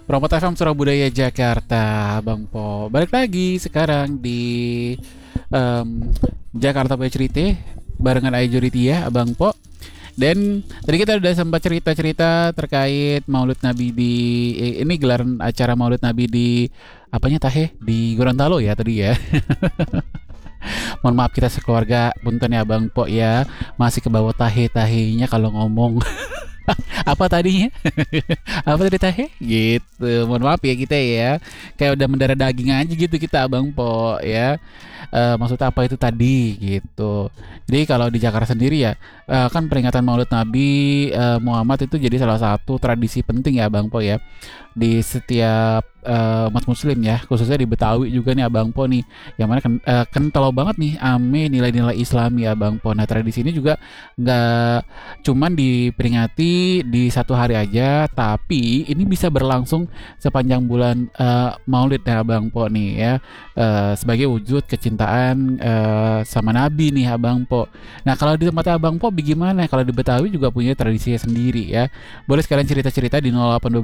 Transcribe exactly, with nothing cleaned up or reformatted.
Promo F M Surabaya Jakarta, Bang Po. Balik lagi sekarang di em, Jakarta Boy Cerita barengan Ayu Juritia, Abang Po. Dan tadi kita udah sempat cerita-cerita terkait Maulid Nabi di eh, ini gelaran acara Maulid Nabi di apanya tahe di Gorontalo ya tadi ya. Mohon maaf kita sekeluarga punten ya Bang Po ya. Masih ke bawah tahe-tahenya kalau ngomong. Apa tadinya? Apa tadi tahe? Gitu. Mohon maaf ya kita ya. Kayak udah mendarah daging aja gitu kita Abang Po ya. Eh, maksudnya apa itu tadi gitu. Jadi kalau di Jakarta sendiri ya eh, kan peringatan Maulid Nabi eh, Muhammad itu jadi salah satu tradisi penting ya Bang Po ya di setiap eh, umat muslim ya, khususnya di Betawi juga nih Abang Po nih yang mana kan, eh, kental banget nih ame nilai-nilai Islami ya Bang Po. Nah tradisi ini juga nggak cuman diperingati di satu hari aja, tapi ini bisa berlangsung sepanjang bulan eh, Maulid ya Abang Po nih ya, eh, sebagai wujud kecintaan eh, sama Nabi nih Abang Po. Nah kalau di tempat Abang Po bagaimana? Kalau di Betawi juga punya tradisinya sendiri ya. Boleh sekalian cerita-cerita di nol delapan